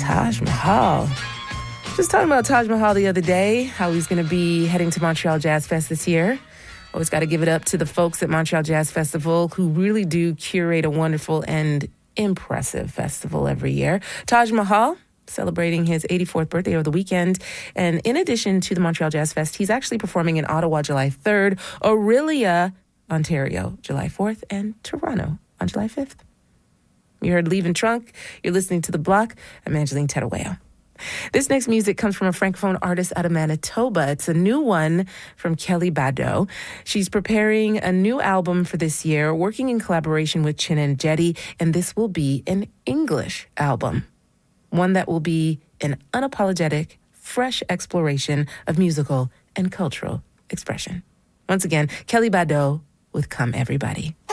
Taj Mahal. Just talking about Taj Mahal the other day, how he's going to be heading to Montreal Jazz Fest this year. Always got to give it up to the folks at Montreal Jazz Festival who really do curate a wonderful and impressive festival every year. Taj Mahal celebrating his 84th birthday over the weekend. And in addition to the Montreal Jazz Fest, he's actually performing in Ottawa July 3rd, Orillia, Ontario, July 4th, and Toronto on July 5th. You heard Leaving Trunk. You're listening to The Block. I'm Angeline Terueo. This next music comes from a Francophone artist out of Manitoba. It's a new one from Kelly Bado. She's preparing a new album for this year, working in collaboration with Chin and Jetty, and this will be an English album. One that will be an unapologetic, fresh exploration of musical and cultural expression. Once again, Kelly Bado with Come Everybody.